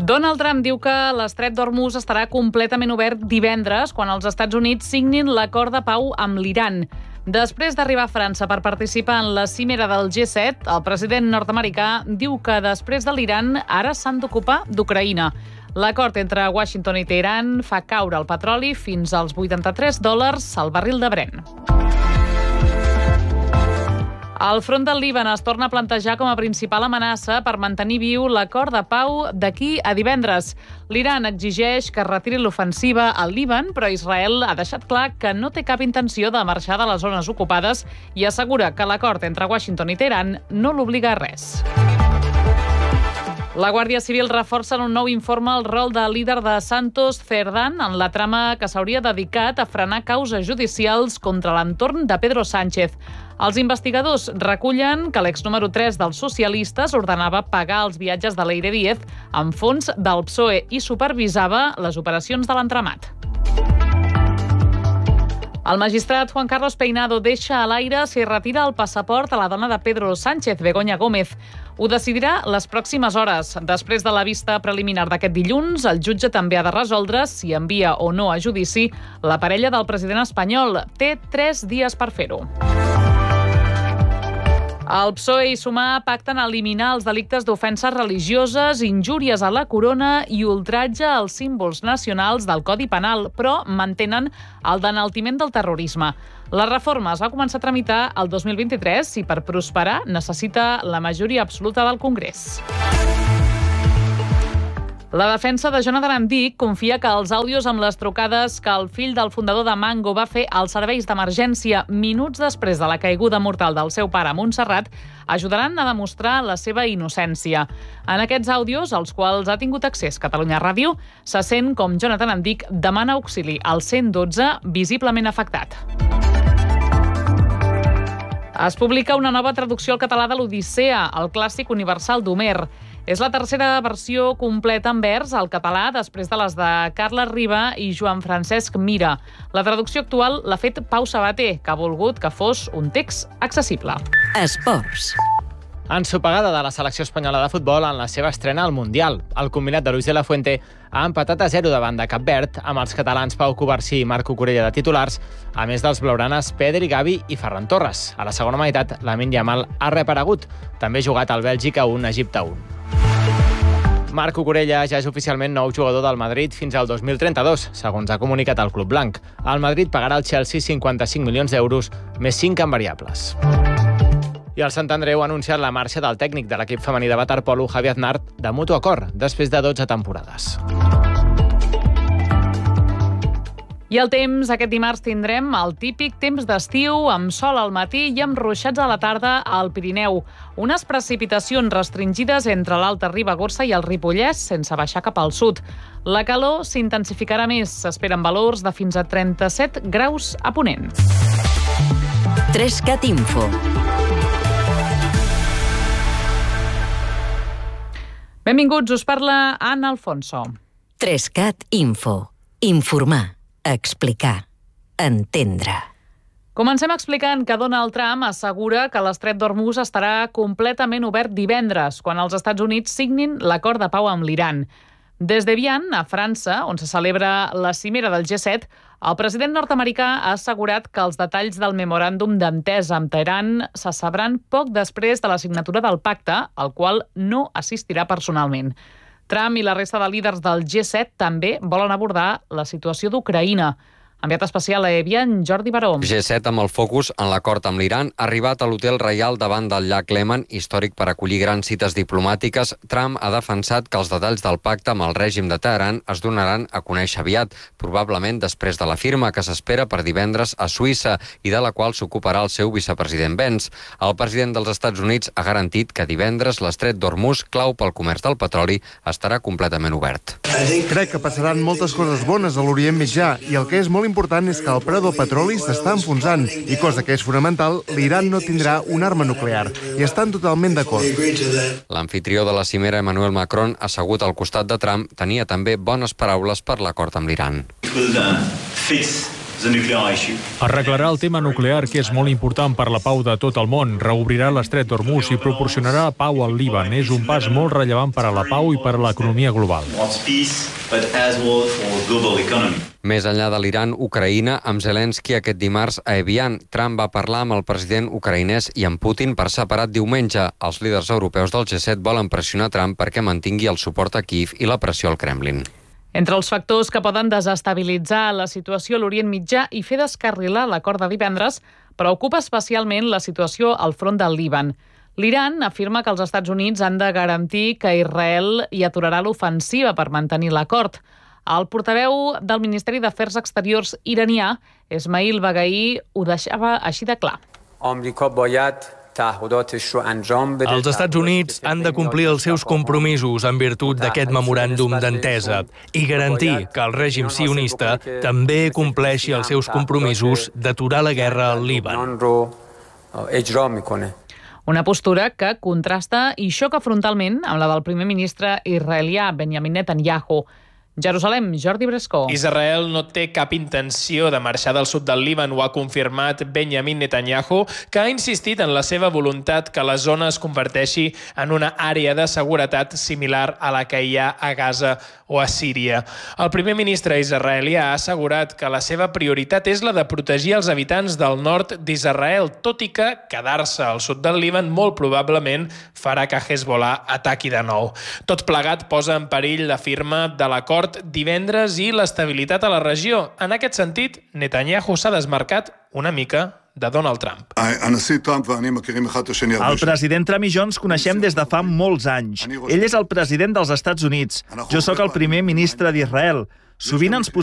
Donald Trump diu que l'estret d'Hormuz estarà completament obert divendres quan els Estats Units signin l'acord de pau amb l'Iran. Després d'arribar a França per participar en la cimera del G7, el president nord-americà diu que després de l'Iran ara s'han d'ocupar d'Ucraïna. L'acord entre Washington i Teheran fa caure el petroli fins als $83 al barril de Brent. El front del Líban es torna a plantejar com a principal amenaça per mantenir viu l'acord de pau d'aquí a divendres. L'Iran exigeix que es retiri l'ofensiva al Líban, però Israel ha deixat clar que no té cap intenció de marxar de les zones ocupades i assegura que l'acord entre Washington i Teheran no l'obliga a res. La Guàrdia Civil reforça en un nou informe el rol de líder de Santos Cerdán en la trama que s'hauria dedicat a frenar causes judicials contra l'entorn de Pedro Sánchez. Els investigadors recullen que l'ex número 3 dels socialistes ordenava pagar els viatges de Leire Díez amb fons del PSOE i supervisava les operacions de l'entramat. El magistrat Juan Carlos Peinado deixa a l'aire si retira el passaport a la dona de Pedro Sánchez, Begoña Gómez. Ho decidirà les pròximes hores. Després de la vista preliminar d'aquest dilluns, el jutge també ha de resoldre si envia o no a judici la parella del president espanyol. Té 3 dies per fer-ho. El PSOE i Sumar pacten eliminar els delictes d'ofenses religioses, injúries a la corona i ultratge als símbols nacionals del Codi Penal, però mantenen el d'enaltiment del terrorisme. La reforma es va començar a tramitar el 2023 i per prosperar necessita la majoria absoluta del Congrés. La defensa de Jonathan Emdic confia que els àudios amb les trucades que el fill del fundador de Mango va fer als serveis d'emergència minuts després de la caiguda mortal del seu pare a Montserrat ajudaran a demostrar la seva innocència. En aquests àudios, als quals ha tingut accés Catalunya Ràdio, se sent com Jonathan Emdic demana auxili al 112, visiblement afectat. Es publica una nova traducció al català de l'Odissea, el clàssic universal d'Homer. És la tercera versió completa en vers al català després de les de Carles Riba i Joan Francesc Mira. La traducció actual l'ha fet Pau Sabater, que ha volgut que fos un text accessible. Esports. Ensopegada de la selecció espanyola de futbol en la seva estrena al Mundial. El combinat de Luis de la Fuente ha empatat a 0 davant de Cap Verd, amb els catalans Pau Covarsí i Marc Cucurella de titulars, a més dels blaugranes Pedri, Gavi i Ferran Torres. A la segona meitat, Lamine Yamal ha reaparegut. També ha jugat al Bèlgica 1, Egipte 1. Marc Cucurella ja és oficialment nou jugador del Madrid fins al 2032, segons ha comunicat el club blanc. El Madrid pagarà al Chelsea 55 milions d'euros, més 5 en variables. I el Sant Andreu ha anunciat la marxa del tècnic de l'equip femení de waterpolo, Javi Aznar, de mutu acord, després de 12 temporades. I el temps, aquest dimarts tindrem el típic temps d'estiu, amb sol al matí i amb ruixats a la tarda al Pirineu. Unes precipitacions restringides entre l'Alta Ribagorça i el Ripollès, sense baixar cap al sud. La calor s'intensificarà més, s'esperen valors de fins a 37 graus a Ponent. 3CAT Info. Benvinguts, us parla Anna Alfonso. 3CAT Info. Informar, explicar, entendre. Comencem explicant que Donald Trump assegura que l'estret d'Hormuz estarà completament obert divendres, quan els Estats Units signin l'acord de pau amb l'Iran. Des d'Evian, a França, on se celebra la cimera del G7, el president nord-americà ha assegurat que els detalls del memoràndum d'entesa amb Teheran se sabran poc després de la signatura del pacte, al qual no assistirà personalment. Trump i la resta de líders del G7 també volen abordar la situació d'Ucraïna. Enviat especial a Evian, Jordi Baró. G7 amb el focus en l'acord amb l'Iran, arribat a l'Hotel Reial davant del llac Léman, històric per acollir grans cites diplomàtiques. Trump ha defensat que els detalls del pacte amb el règim de Teheran es donaran a conèixer aviat, probablement després de la firma que s'espera per divendres a Suïssa i de la qual s'ocuparà el seu vicepresident Vance. El president dels Estats Units ha garantit que divendres l'estret d'Hormuz, clau pel comerç del petroli, estarà completament obert. Crec que passaran moltes coses bones a l'Orient Mitjà i el que és molt important és que el preu del petroli s'està enfonsant i, cosa que és fonamental, l'Iran no tindrà una arma nuclear i estan totalment d'acord. L'amfitrió de la cimera, Emmanuel Macron, assegut al costat de Trump, tenia també bones paraules per l'acord amb l'Iran. Arreglarà el tema nuclear, que és molt important per la pau de tot el món, reobrirà l'estret d'Hormuz i proporcionarà pau al Líban. És un pas molt rellevant per a la pau i per a l'economia global. Més enllà de l'Iran, Ucraïna, amb Zelensky aquest dimarts a Evian, Trump va parlar amb el president ucraïnès i amb Putin per separat diumenge. Els líders europeus del G7 volen pressionar Trump perquè mantingui el suport a Kíev i la pressió al Kremlin. Entre els factors que poden desestabilitzar la situació a l'Orient Mitjà i fer descarrilar l'acord de divendres, preocupa especialment la situació al front del Líban. L'Iran afirma que els Estats Units han de garantir que Israel hi aturarà l'ofensiva per mantenir l'acord. El portaveu del Ministeri d'Afers Exteriors iranià, Esmail Baghai, ho deixava així de clar. Els Estats Units han de complir els seus compromisos en virtut d'aquest memoràndum d'entesa i garantir que el règim sionista també compleixi els seus compromisos d'aturar la guerra al Líban. Una postura que contrasta i xoca frontalment amb la del primer ministre israelià Benjamin Netanyahu. Jerusalem, Jordi Brescó. Israel no té cap intenció de marxar del sud del Líban, ho ha confirmat Benjamin Netanyahu, que ha insistit en la seva voluntat que la zona es converteixi en una àrea de seguretat similar a la que hi ha a Gaza o a Síria. El primer ministre israelià ha assegurat que la seva prioritat és la de protegir els habitants del nord d'Israel, tot i que quedar-se al sud del Líban molt probablement farà que Hezbollah ataqui de nou. Tot plegat posa en perill la firma de l'acord divendres i l'estabilitat a la regió. En aquest sentit, Netanyahu s'ha desmarcat una mica de Donald Trump. El president Trump i jo ens coneixem des de fa molts anys. Ell és el president dels Estats Units. Jo sóc el primer ministre d'Israel. Sovint ens